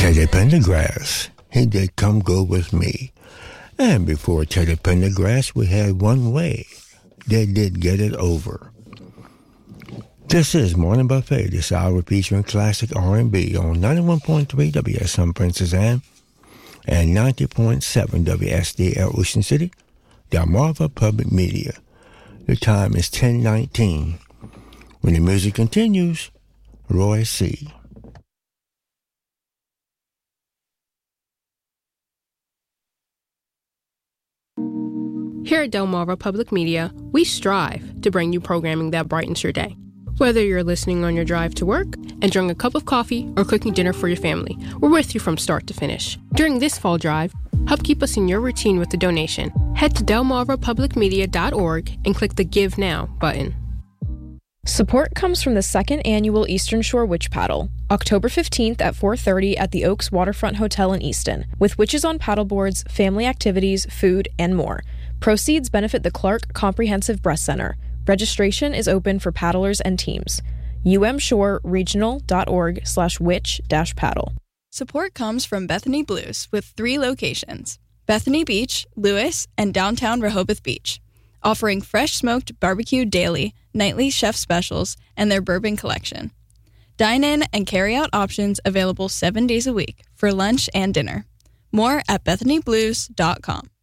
Teddy Pendergrass. He did Come Go With Me. And before Teddy Pendergrass, we had One Way. They did Get It Over. This is Morning Buffet, this hour featuring classic R&B on 91.3 WSM Princess Anne and 90.7 WSDL Ocean City, Delmarva Public Media. The time is 10:19. When the music continues, Roy C. Here at Delmarva Public Media, we strive to bring you programming that brightens your day. Whether you're listening on your drive to work, enjoying a cup of coffee, or cooking dinner for your family, we're with you from start to finish. During this fall drive, help keep us in your routine with a donation. Head to delmarvapublicmedia.org and click the Give Now button. Support comes from the second annual Eastern Shore Witch Paddle, October 15th at 4:30 at the Oaks Waterfront Hotel in Easton, with witches on paddleboards, family activities, food, and more. Proceeds benefit the Clark Comprehensive Breast Center. Registration is open for paddlers and teams. umshoreregional.org/witch-paddle. Support comes from Bethany Blues with 3 locations: Bethany Beach, Lewis, and downtown Rehoboth Beach, offering fresh smoked barbecue daily, nightly chef specials, and their bourbon collection. Dine-in and carry-out options available 7 days a week for lunch and dinner. More at bethanyblues.com.